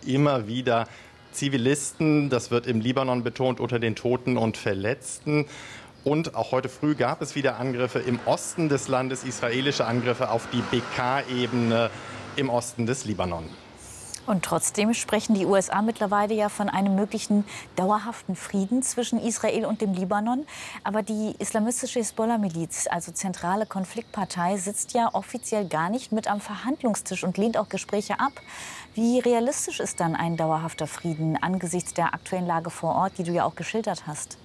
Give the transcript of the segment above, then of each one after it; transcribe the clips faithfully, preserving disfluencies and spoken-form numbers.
immer wieder Zivilisten, das wird im Libanon betont, unter den Toten und Verletzten. Und auch heute früh gab es wieder Angriffe im Osten des Landes, israelische Angriffe auf die B K-Ebene im Osten des Libanon. Und trotzdem sprechen die U S A mittlerweile ja von einem möglichen dauerhaften Frieden zwischen Israel und dem Libanon. Aber die islamistische Hisbollah-Miliz, also zentrale Konfliktpartei, sitzt ja offiziell gar nicht mit am Verhandlungstisch und lehnt auch Gespräche ab. Wie realistisch ist dann ein dauerhafter Frieden angesichts der aktuellen Lage vor Ort, die du ja auch geschildert hast?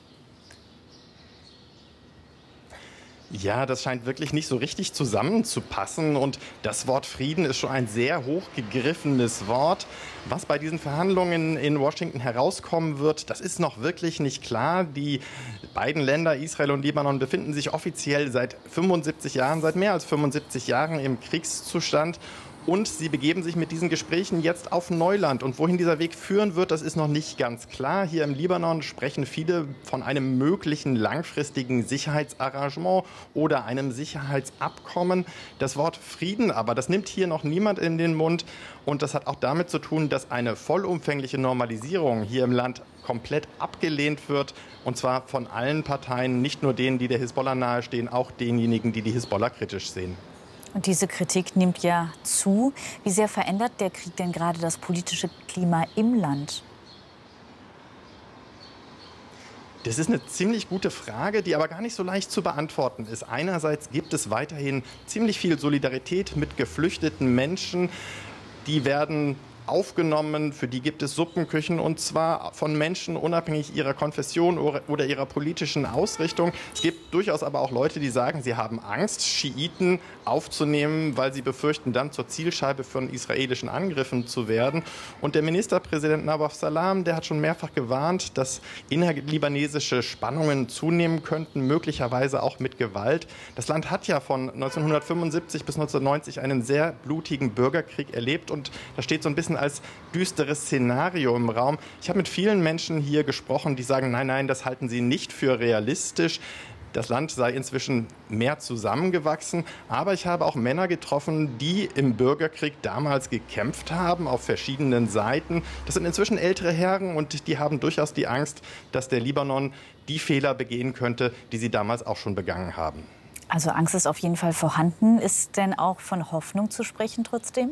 Ja, das scheint wirklich nicht so richtig zusammenzupassen. Und das Wort Frieden ist schon ein sehr hochgegriffenes Wort. Was bei diesen Verhandlungen in Washington herauskommen wird, das ist noch wirklich nicht klar. Die beiden Länder, Israel und Libanon, befinden sich offiziell seit fünfundsiebzig Jahren, seit mehr als fünfundsiebzig Jahren im Kriegszustand. Und sie begeben sich mit diesen Gesprächen jetzt auf Neuland. Und wohin dieser Weg führen wird, das ist noch nicht ganz klar. Hier im Libanon sprechen viele von einem möglichen langfristigen Sicherheitsarrangement oder einem Sicherheitsabkommen. Das Wort Frieden aber, das nimmt hier noch niemand in den Mund. Und das hat auch damit zu tun, dass eine vollumfängliche Normalisierung hier im Land komplett abgelehnt wird. Und zwar von allen Parteien, nicht nur denen, die der Hisbollah nahestehen, auch denjenigen, die die Hisbollah kritisch sehen. Und diese Kritik nimmt ja zu. Wie sehr verändert der Krieg denn gerade das politische Klima im Land? Das ist eine ziemlich gute Frage, die aber gar nicht so leicht zu beantworten ist. Einerseits gibt es weiterhin ziemlich viel Solidarität mit geflüchteten Menschen. Die werden aufgenommen, für die gibt es Suppenküchen, und zwar von Menschen unabhängig ihrer Konfession oder ihrer politischen Ausrichtung. Es gibt durchaus aber auch Leute, die sagen, sie haben Angst, Schiiten aufzunehmen, weil sie befürchten, dann zur Zielscheibe von israelischen Angriffen zu werden. Und der Ministerpräsident Nawaf Salam, der hat schon mehrfach gewarnt, dass innerlibanesische Spannungen zunehmen könnten, möglicherweise auch mit Gewalt. Das Land hat ja von neunzehnhundertfünfundsiebzig bis neunzehnhundertneunzig einen sehr blutigen Bürgerkrieg erlebt, und da steht so ein bisschen als düsteres Szenario im Raum. Ich habe mit vielen Menschen hier gesprochen, die sagen, nein, nein, das halten sie nicht für realistisch. Das Land sei inzwischen mehr zusammengewachsen. Aber ich habe auch Männer getroffen, die im Bürgerkrieg damals gekämpft haben, auf verschiedenen Seiten. Das sind inzwischen ältere Herren, und die haben durchaus die Angst, dass der Libanon die Fehler begehen könnte, die sie damals auch schon begangen haben. Also Angst ist auf jeden Fall vorhanden. Ist denn auch von Hoffnung zu sprechen trotzdem?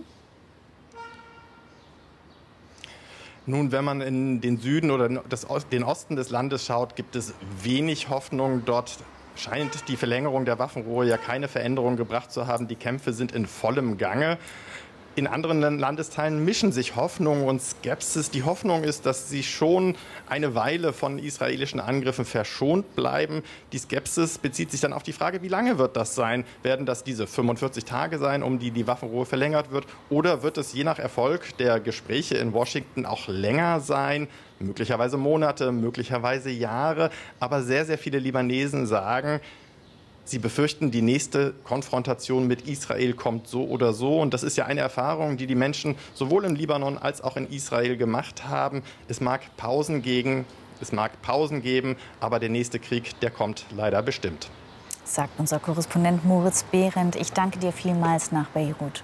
Nun, wenn man in den Süden oder das, den Osten des Landes schaut, gibt es wenig Hoffnung. Dort scheint die Verlängerung der Waffenruhe ja keine Veränderung gebracht zu haben. Die Kämpfe sind in vollem Gange. In anderen Landesteilen mischen sich Hoffnung und Skepsis. Die Hoffnung ist, dass sie schon eine Weile von israelischen Angriffen verschont bleiben. Die Skepsis bezieht sich dann auf die Frage, wie lange wird das sein? Werden das diese fünfundvierzig Tage sein, um die die Waffenruhe verlängert wird? Oder wird es je nach Erfolg der Gespräche in Washington auch länger sein? Möglicherweise Monate, möglicherweise Jahre. Aber sehr, sehr viele Libanesen sagen, sie befürchten, die nächste Konfrontation mit Israel kommt so oder so. Und das ist ja eine Erfahrung, die die Menschen sowohl im Libanon als auch in Israel gemacht haben. Es mag Pausen gegen, es mag Pausen geben, aber der nächste Krieg, der kommt leider bestimmt. Sagt unser Korrespondent Moritz Behrendt. Ich danke dir vielmals nach Beirut.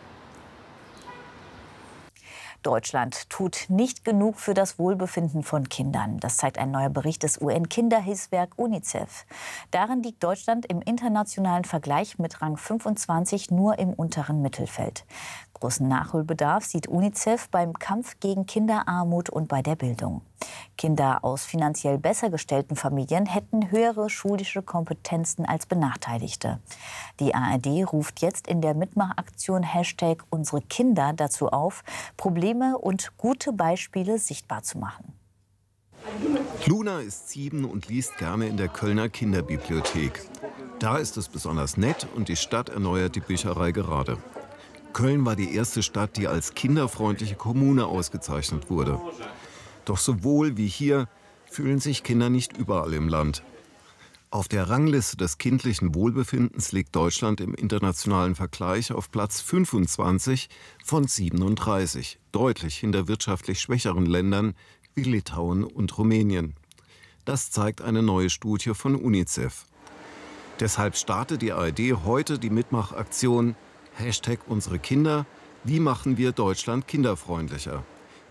Deutschland tut nicht genug für das Wohlbefinden von Kindern. Das zeigt ein neuer Bericht des U N-Kinderhilfswerk UNICEF. Darin liegt Deutschland im internationalen Vergleich mit Rang fünfundzwanzig nur im unteren Mittelfeld. Großen Nachholbedarf sieht UNICEF beim Kampf gegen Kinderarmut und bei der Bildung. Kinder aus finanziell besser gestellten Familien hätten höhere schulische Kompetenzen als Benachteiligte. Die A R D ruft jetzt in der Mitmachaktion Hashtag Unsere Kinder dazu auf, Probleme und gute Beispiele sichtbar zu machen. Luna ist sieben und liest gerne in der Kölner Kinderbibliothek. Da ist es besonders nett und die Stadt erneuert die Bücherei gerade. Köln war die erste Stadt, die als kinderfreundliche Kommune ausgezeichnet wurde. Doch sowohl wie hier fühlen sich Kinder nicht überall im Land. Auf der Rangliste des kindlichen Wohlbefindens liegt Deutschland im internationalen Vergleich auf Platz fünfundzwanzig von siebenunddreißig, deutlich hinter wirtschaftlich schwächeren Ländern wie Litauen und Rumänien. Das zeigt eine neue Studie von UNICEF. Deshalb startet die A R D heute die Mitmachaktion Hashtag Unsere Kinder. Wie machen wir Deutschland kinderfreundlicher?